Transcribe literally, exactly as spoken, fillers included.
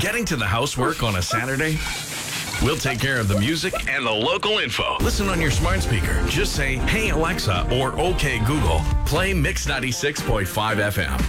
Getting to the housework on a Saturday? We'll take care of the music and the local info. Listen on your smart speaker. Just say, "Hey Alexa," or "Okay Google." Play Mix ninety-six point five F M.